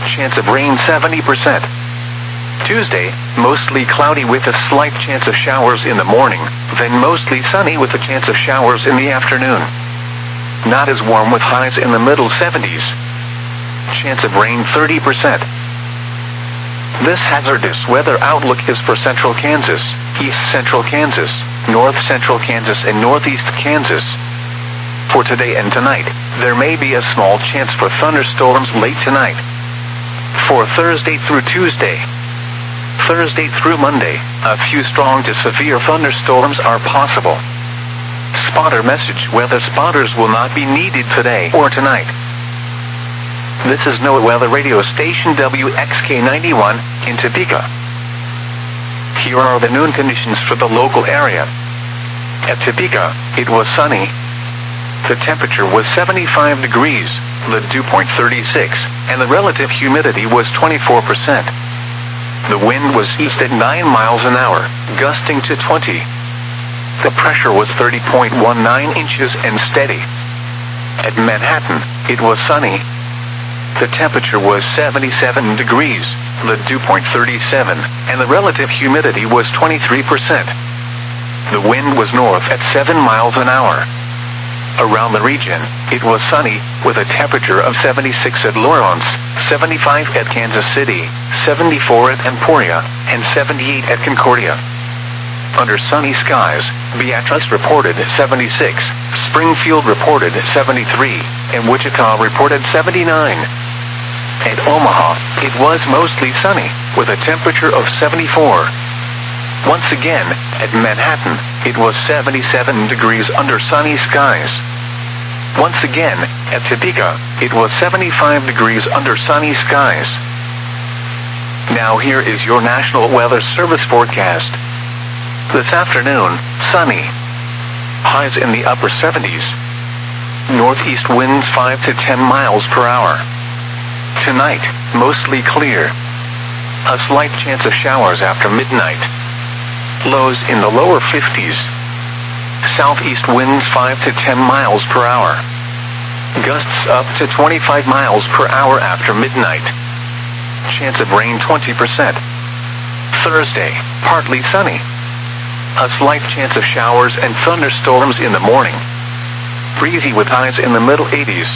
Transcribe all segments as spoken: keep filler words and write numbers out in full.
chance of rain seventy percent. Tuesday, mostly cloudy with a slight chance of showers in the morning, then mostly sunny with a chance of showers in the afternoon. Not as warm with highs in the middle seventies. Chance of rain thirty percent. This hazardous weather outlook is for central Kansas, east central Kansas, north central Kansas and northeast Kansas. For today and tonight, there may be a small chance for thunderstorms late tonight. For Thursday through Tuesday, Thursday through Monday, a few strong to severe thunderstorms are possible. Spotter message: weather spotters will not be needed today or tonight. This is NOAA Weather Radio Station W X K ninety-one in Topeka. Here are the noon conditions for the local area. At Topeka, it was sunny. The temperature was seventy-five degrees, the dew point thirty-six, and the relative humidity was twenty-four percent. The wind was east at nine miles an hour, gusting to twenty. The pressure was thirty point one nine inches and steady. At Manhattan, it was sunny. The temperature was seventy-seven degrees, the dew point thirty-seven, and the relative humidity was twenty-three percent. The wind was north at seven miles an hour. Around the region, it was sunny, with a temperature of seventy-six at Lawrence, seventy-five at Kansas City, seventy-four at Emporia, and seventy-eight at Concordia. Under sunny skies, Beatrice reported seventy-six, Springfield reported seventy-three, and Wichita reported seventy-nine. At Omaha, it was mostly sunny, with a temperature of seventy-four. Once again, at Manhattan, it was seventy-seven degrees under sunny skies. Once again, at Topeka, it was seventy-five degrees under sunny skies. Now here is your National Weather Service forecast. This afternoon, sunny. Highs in the upper seventies. Northeast winds five to ten miles per hour. Tonight, mostly clear. A slight chance of showers after midnight. Lows in the lower fifties. Southeast winds five to ten miles per hour. Gusts up to twenty-five miles per hour after midnight. Chance of rain twenty percent. Thursday, partly sunny. A slight chance of showers and thunderstorms in the morning. Breezy with highs in the middle eighties.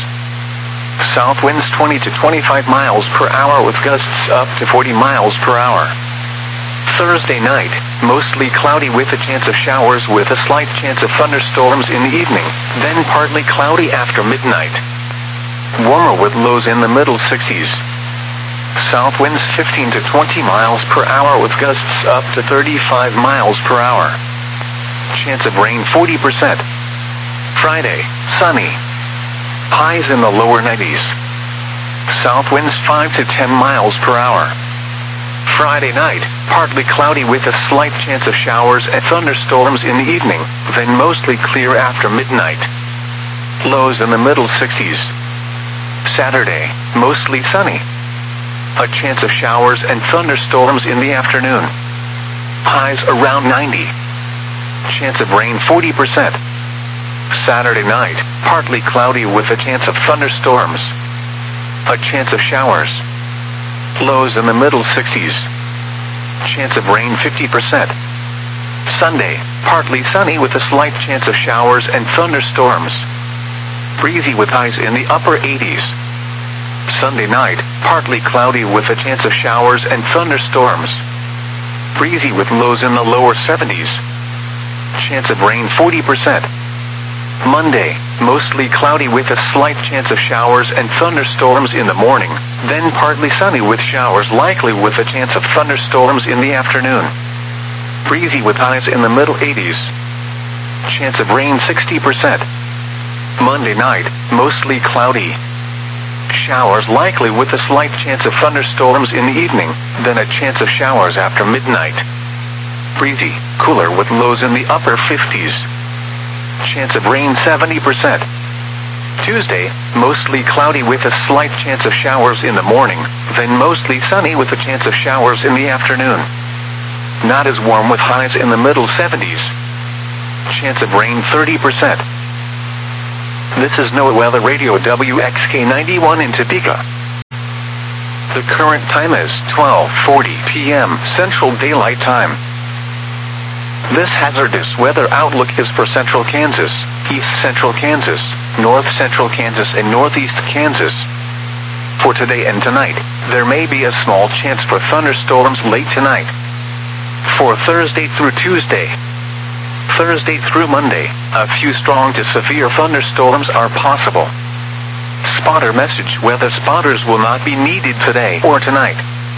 South winds twenty to twenty-five miles per hour with gusts up to forty miles per hour. Thursday night, mostly cloudy with a chance of showers with a slight chance of thunderstorms in the evening, then partly cloudy after midnight. Warmer with lows in the middle sixties. South winds fifteen to twenty miles per hour with gusts up to thirty-five miles per hour. Chance of rain forty percent. Friday, sunny. Highs in the lower nineties. South winds five to ten miles per hour. Friday night, partly cloudy with a slight chance of showers and thunderstorms in the evening, then mostly clear after midnight. Lows in the middle sixties. Saturday, mostly sunny. A chance of showers and thunderstorms in the afternoon. Highs around ninety. Chance of rain forty percent. Saturday night, partly cloudy with a chance of thunderstorms. A chance of showers. Lows in the middle sixties. Chance of rain fifty percent. Sunday, partly sunny with a slight chance of showers and thunderstorms. Breezy with highs in the upper eighties. Sunday night, partly cloudy with a chance of showers and thunderstorms. Breezy with lows in the lower seventies. Chance of rain forty percent. Monday, mostly cloudy with a slight chance of showers and thunderstorms in the morning, then partly sunny with showers likely with a chance of thunderstorms in the afternoon. Breezy with highs in the middle eighties. Chance of rain sixty percent. Monday night, mostly cloudy. Showers likely with a slight chance of thunderstorms in the evening, then a chance of showers after midnight. Breezy, cooler with lows in the upper fifties. Chance of rain seventy percent. Tuesday, mostly cloudy with a slight chance of showers in the morning, then mostly sunny with a chance of showers in the afternoon. Not as warm with highs in the middle seventies. Chance of rain thirty percent. This is NOAA Weather Radio W X K ninety-one in Topeka. The current time is twelve forty p m Central Daylight Time. This hazardous weather outlook is for central Kansas, east central Kansas, north central Kansas, and northeast Kansas. For today and tonight, there may be a small chance for thunderstorms late tonight. For Thursday through Tuesday, Thursday through Monday, a few strong to severe thunderstorms are possible. Spotter message: weather spotters will not be needed today or tonight.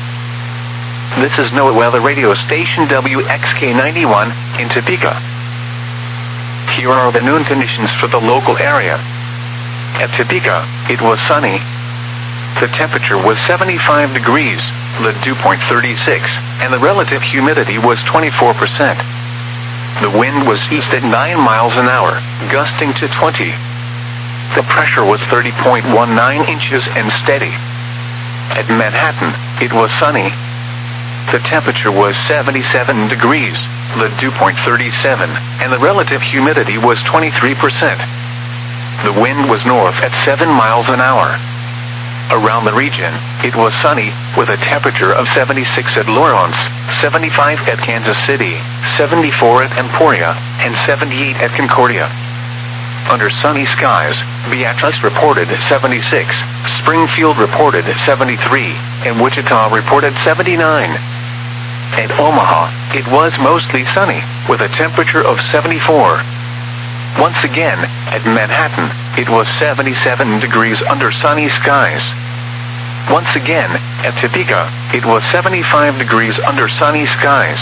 This is NOAA Weather Radio Station W X K ninety-one in Topeka. Here are the noon conditions for the local area. At Topeka, it was sunny. The temperature was seventy-five degrees, the dew point thirty-six, and the relative humidity was twenty-four percent. The wind was east at nine miles an hour, gusting to twenty. The pressure was thirty point one nine inches and steady. At Manhattan, it was sunny. The temperature was seventy-seven degrees, the dew point thirty-seven, and the relative humidity was twenty-three percent. The wind was north at seven miles an hour. Around the region, it was sunny, with a temperature of seventy-six at Lawrence, seventy-five at Kansas City, seventy-four at Emporia, and seventy-eight at Concordia. Under sunny skies, Beatrice reported seventy-six, Springfield reported seventy-three, and Wichita reported seventy-nine. At Omaha, it was mostly sunny, with a temperature of seventy-four. Once again, at Manhattan, it was seventy-seven degrees under sunny skies. Once again, at Topeka, it was seventy-five degrees under sunny skies.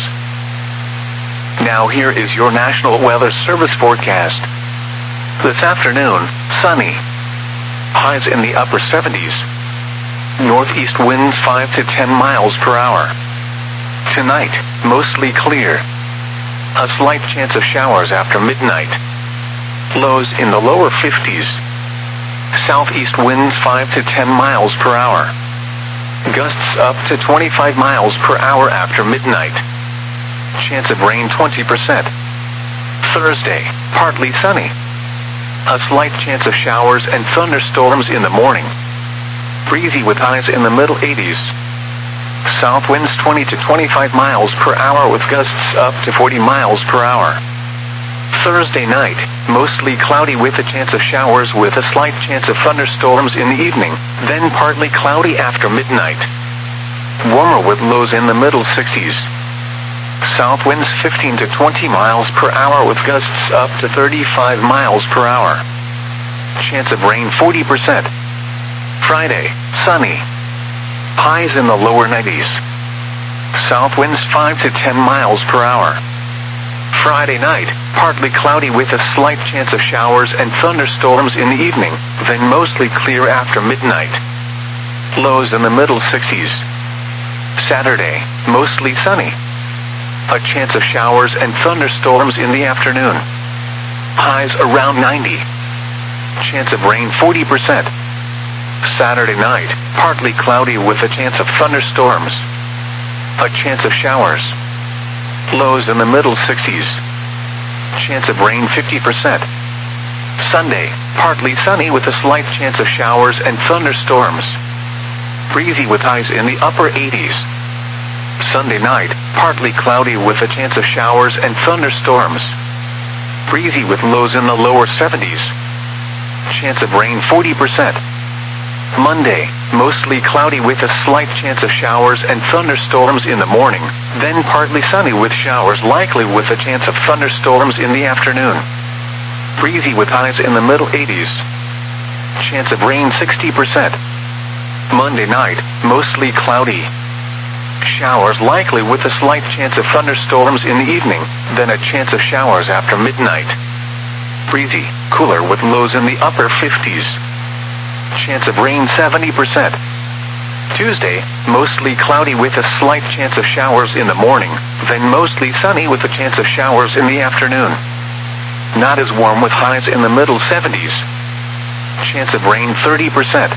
Now here is your National Weather Service forecast. This afternoon, sunny. Highs in the upper seventies. Northeast winds five to ten miles per hour. Tonight, mostly clear. A slight chance of showers after midnight. Lows in the lower fifties. Southeast winds five to ten miles per hour. Gusts up to twenty-five miles per hour after midnight. Chance of rain twenty percent. Thursday, partly sunny. A slight chance of showers and thunderstorms in the morning. Breezy with highs in the middle eighties. South winds twenty to twenty-five miles per hour with gusts up to forty miles per hour. Thursday night, mostly cloudy with a chance of showers with a slight chance of thunderstorms in the evening, then partly cloudy after midnight. Warmer with lows in the middle sixties. South winds fifteen to twenty miles per hour with gusts up to thirty-five miles per hour. Chance of rain forty percent. Friday, sunny. Highs in the lower nineties. South winds five to ten miles per hour. Friday night, partly cloudy with a slight chance of showers and thunderstorms in the evening, then mostly clear after midnight. Lows in the middle sixties. Saturday, mostly sunny. A chance of showers and thunderstorms in the afternoon. Highs around ninety. Chance of rain forty percent. Saturday night, partly cloudy with a chance of thunderstorms. A chance of showers. Lows in the middle sixties. Chance of rain fifty percent. Sunday, partly sunny with a slight chance of showers and thunderstorms. Breezy with highs in the upper eighties. Sunday night, partly cloudy with a chance of showers and thunderstorms. Breezy with lows in the lower seventies. Chance of rain forty percent. Monday, mostly cloudy with a slight chance of showers and thunderstorms in the morning, then partly sunny with showers likely with a chance of thunderstorms in the afternoon. Breezy with highs in the middle eighties. Chance of rain sixty percent. Monday night, mostly cloudy. Showers likely with a slight chance of thunderstorms in the evening, then a chance of showers after midnight. Breezy, cooler with lows in the upper fifties. Chance of rain seventy percent. Tuesday, mostly cloudy with a slight chance of showers in the morning, then mostly sunny with a chance of showers in the afternoon. Not as warm with highs in the middle seventies. Chance of rain thirty percent.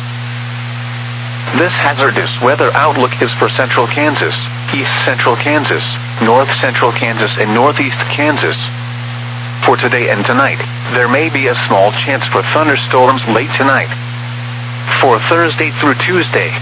This hazardous weather outlook is for central Kansas, east central Kansas, north central Kansas, and northeast Kansas. For today and tonight, there may be a small chance for thunderstorms late tonight. For Thursday through Tuesday,